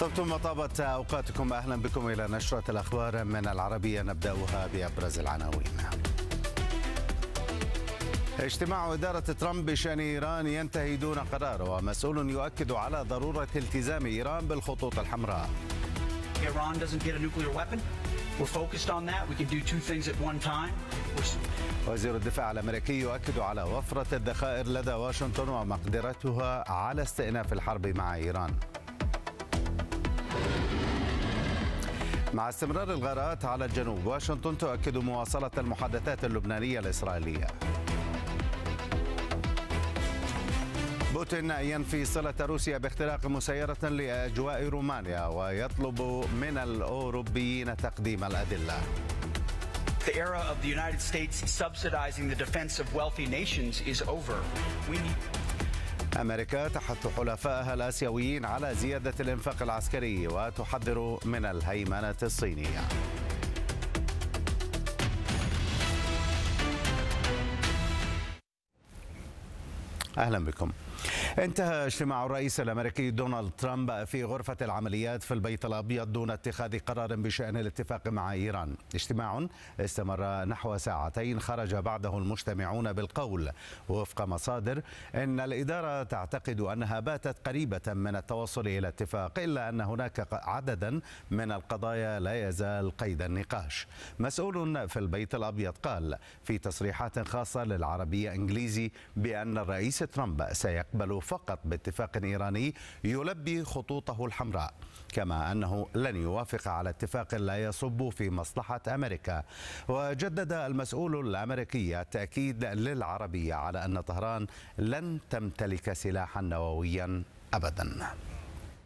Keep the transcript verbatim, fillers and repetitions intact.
طبتم وطابت أوقاتكم. أهلا بكم إلى نشرة الأخبار من العربية، نبدأها بأبرز العناوين. اجتماع إدارة ترامب بشأن إيران ينتهي دون قرار، ومسؤول يؤكد على ضرورة التزام إيران بالخطوط الحمراء. وزير الدفاع الأمريكي يؤكد على وفرة الذخائر لدى واشنطن ومقدرتها على استئناف الحرب مع إيران. مع استمرار الغارات على الجنوب، واشنطن تؤكد مواصلة المحادثات اللبنانية الإسرائيلية. بوتين ينفي صلة روسيا باختراق مسيرة لأجواء رومانيا ويطلب من الأوروبيين تقديم الأدلة. The era of the United States subsidizing the defense of wealthy nations is over. We need أمريكا تحث حلفائها الآسيويين على زيادة الإنفاق العسكري وتحذر من الهيمنة الصينية. أهلا بكم. انتهى اجتماع الرئيس الأمريكي دونالد ترامب في غرفة العمليات في البيت الأبيض دون اتخاذ قرار بشأن الاتفاق مع إيران. اجتماع استمر نحو ساعتين خرج بعده المجتمعون بالقول وفق مصادر إن الإدارة تعتقد أنها باتت قريبة من التوصل إلى اتفاق، إلا أن هناك عددا من القضايا لا يزال قيد النقاش. مسؤول في البيت الأبيض قال في تصريحات خاصة للعربية إنجليزي بأن الرئيس ترامب سيقبل فقط باتفاق إيراني يلبي خطوطه الحمراء، كما أنه لن يوافق على اتفاق لا يصب في مصلحة أمريكا. وجدد المسؤول الأمريكي التأكيد للعربية على أن طهران لن تمتلك سلاحا نوويا أبدا.